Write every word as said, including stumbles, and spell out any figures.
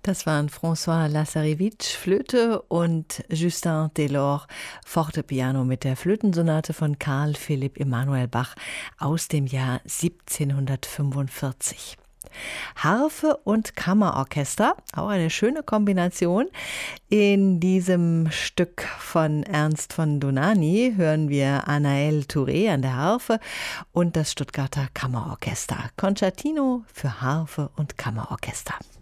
Das waren François Lazarevic, Flöte, und Justin Delors, Fortepiano mit der Flötensonate von Karl Philipp Emanuel Bach aus dem Jahr siebzehnhundertfünfundvierzig. Harfe und Kammerorchester, auch eine schöne Kombination. In diesem Stück von Ernst von Dohnanyi hören wir Anaël Touré an der Harfe und das Stuttgarter Kammerorchester. Concertino für Harfe und Kammerorchester.